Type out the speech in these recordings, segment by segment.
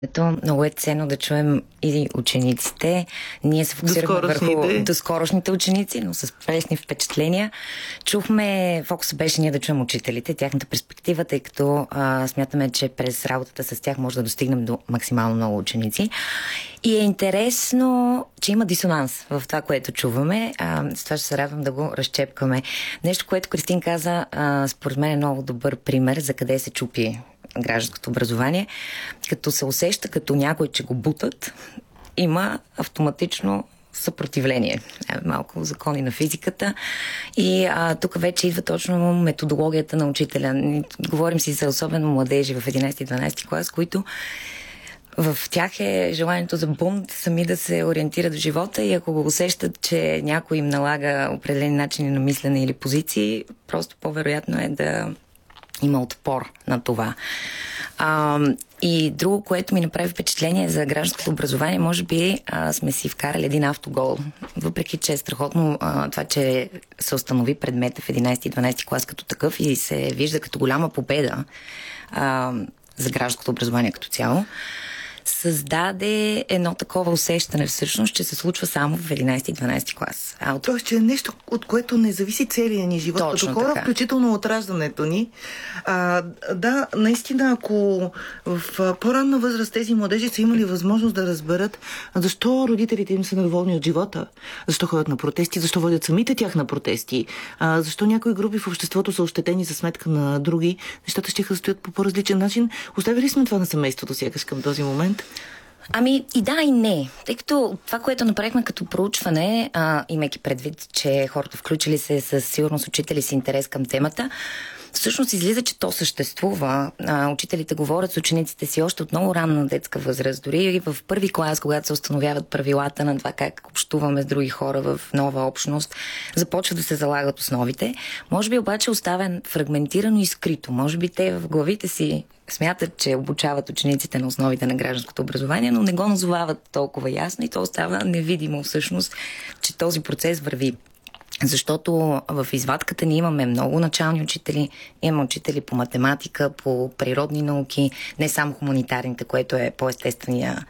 Много е ценно да чуем и учениците. Ние се фокусираме върху доскорошните ученици, но с пресни впечатления. Фокусът беше ние да чуем учителите, тяхната перспектива, тъй като смятаме, че през работата с тях може да достигнем до максимално много ученици. И е интересно, че има дисонанс в това, което чуваме. С това ще се радвам да го разчепкаме. Нещо, което Кристин каза, според мен е много добър пример за къде се чупи гражданското образование. Като се усеща като някой, че го бутат, има автоматично съпротивление. Малко закони на физиката. И тук вече идва точно методологията на учителя. Говорим си за особено младежи в 11-12 клас, които в тях е желанието за бунт, сами да се ориентират в живота, и ако го усещат, че някой им налага определени начини на мислене или позиции, просто по-вероятно е да има отпор на това. И друго, което ми направи впечатление за гражданското образование, може би сме си вкарали един автогол. Въпреки че е страхотно това, че се установи предмета в 11-12 клас като такъв и се вижда като голяма победа за гражданското образование като цяло, създаде едно такова усещане всъщност, че се случва само в 11-12 клас. Тоест, че е нещо, от което не зависи целия ни живот. Точно като хора, така. Включително от раждането ни. Да, наистина, ако в по-ранна възраст тези младежи са имали възможност да разберат защо родителите им са недоволни от живота, защо ходят на протести, защо водят самите тях на протести, защо някои групи в обществото са ощетени за сметка на други, нещата ще стоят по по-различен начин. Оставили сме това на семейството сякаш към този момент? И да, и не. Тъй като това, което направихме като проучване, имайки предвид, че хората включили се със сигурност учители с интерес към темата, всъщност излиза, че то съществува. Учителите говорят с учениците си още от много ранна детска възраст. Дори и в първи клас, когато се установяват правилата на това как общуваме с други хора в нова общност, започват да се залагат основите. Може би обаче оставен фрагментирано и скрито. Може би те в главите си смятат, че обучават учениците на основите на гражданското образование, но не го назовават толкова ясно и то остава невидимо всъщност, че този процес върви. Защото в извадката ни имаме много начални учители, имаме учители по математика, по природни науки, не само хуманитарните, което е по-естествения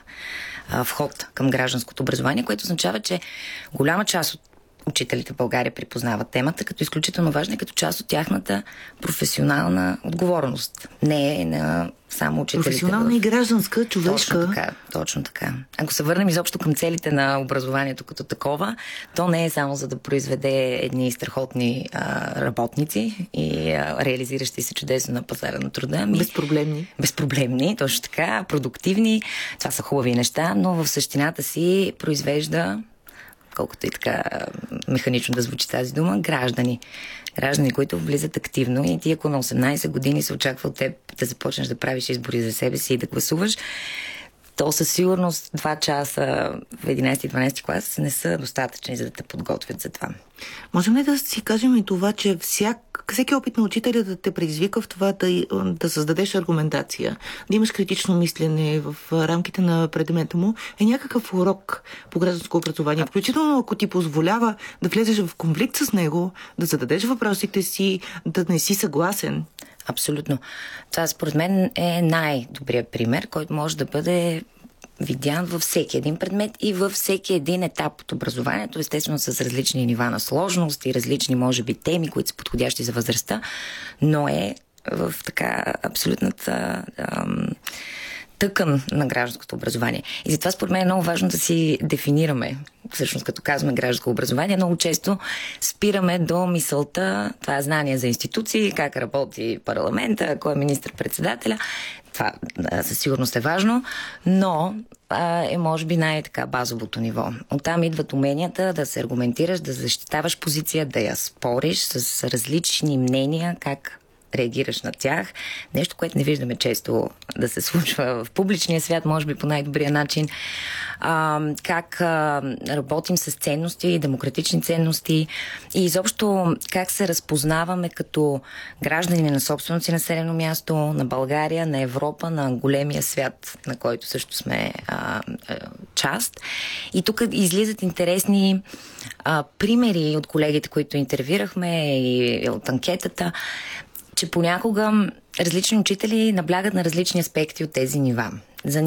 вход към гражданското образование, което означава, че голяма част от учителите в България припознават темата като изключително важна и като част от тяхната професионална отговорност. Не е на само учителите. Професионална и гражданска, човешка. Точно така. Ако се върнем изобщо към целите на образованието като такова, то не е само за да произведе едни страхотни работници и реализиращи се чудесно на пазара на труда. Безпроблемни, точно така, продуктивни. Това са хубави неща, но в същината си произвежда, колкото и така механично да звучи тази дума, граждани. Граждани, които влизат активно, и ти ако на 18 години се очаква от теб да започнеш да правиш избори за себе си и да гласуваш, то със сигурност 2 часа в 11-12 клас не са достатъчни, за да те подготвят за това. Можем ли да си кажем и това, че всеки опит на учителя да те предизвика в това да създадеш аргументация, да имаш критично мислене в рамките на предмета му, е някакъв урок по гражданско образование. Включително ако ти позволява да влезеш в конфликт с него, да зададеш въпросите си, да не си съгласен. Абсолютно. Това според мен е най-добрият пример, който може да бъде видян във всеки един предмет и във всеки един етап от образованието, естествено с различни нива на сложност и различни, може би, теми, които са подходящи за възрастта, но е в така абсолютната тъкан на гражданското образование. И затова според мен е много важно да си дефинираме, всъщност като казваме гражданско образование, много често спираме до мисълта, това е знание за институции, как работи парламента, кой е министър-председателя. Това със сигурност е важно, но е може би най-така базовото ниво. Оттам идват уменията да се аргументираш, да защитаваш позиция, да я спориш с различни мнения, как реагираш на тях. Нещо, което не виждаме често да се случва в публичния свят, може би по най-добрия начин. Как работим с ценности, демократични ценности и изобщо как се разпознаваме като граждани на собственото си населено място, на България, на Европа, на големия свят, на който също сме част. И тук излизат интересни примери от колегите, които интервюрахме и от анкетата, че понякога различни учители наблягат на различни аспекти от тези нива.